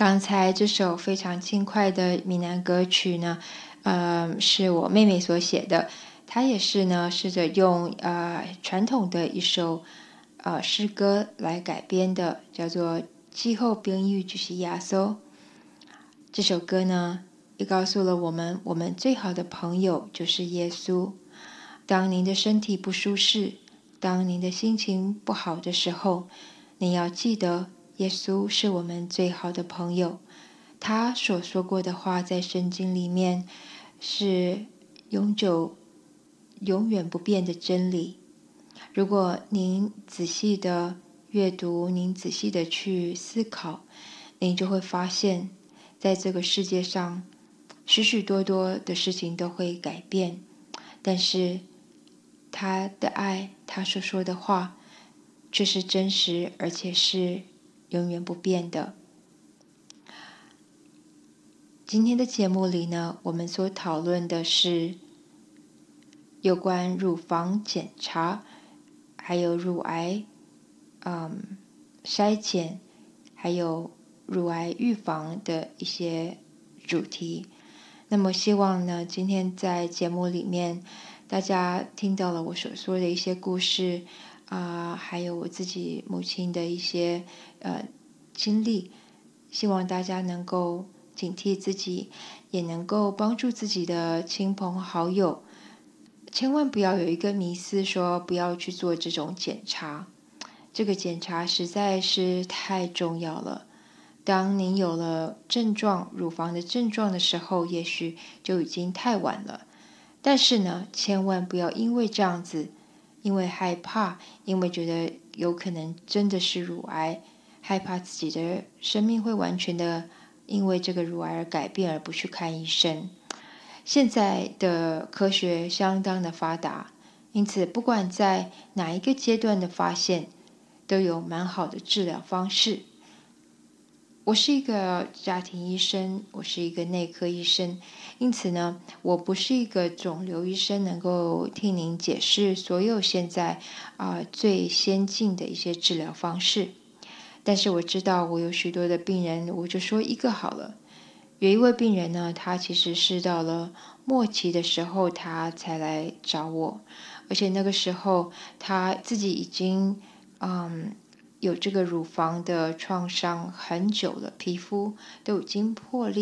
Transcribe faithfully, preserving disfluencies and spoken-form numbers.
刚才这首非常轻快的闽南歌曲呢，呃，是我妹妹所写的。她也是呢，试着用呃传统的一首呃诗歌来改编的，叫做《气候冰玉就是亚索》。这首歌呢，也告诉了我们，我们最好的朋友就是耶稣。当您的身体不舒适，当您的心情不好的时候，你要记得，耶稣是我们最好的朋友。他所说过的话，在圣经里面是永久、永远不变的真理。如果您仔细的阅读，您仔细的去思考，您就会发现，在这个世界上，许许多多的事情都会改变，但是他的爱，他所说的话，却是真实，而且是永远不变的。今天的节目里呢，我们所讨论的是有关乳房检查，还有乳癌嗯筛检，还有乳癌预防的一些主题。那么希望呢，今天在节目里面，大家听到了我所说的一些故事啊、呃，还有我自己母亲的一些呃经历，希望大家能够警惕自己，也能够帮助自己的亲朋好友。千万不要有一个迷思，说不要去做这种检查。这个检查实在是太重要了。当您有了症状，乳房的症状的时候，也许就已经太晚了。但是呢，千万不要因为这样子，因为害怕，因为觉得有可能真的是乳癌，害怕自己的生命会完全的因为这个乳癌而改变，而不去看医生。现在的科学相当的发达，因此不管在哪一个阶段的发现，都有蛮好的治疗方式。我是一个家庭医生，我是一个内科医生，因此呢，我不是一个肿瘤医生，能够替您解释所有现在啊、呃、最先进的一些治疗方式。但是我知道我有许多的病人，我就说一个好了。有一位病人呢，他其实是到了末期的时候，他才来找我，而且那个时候他自己已经嗯有这个乳房的创伤很久了，皮肤都已经破裂。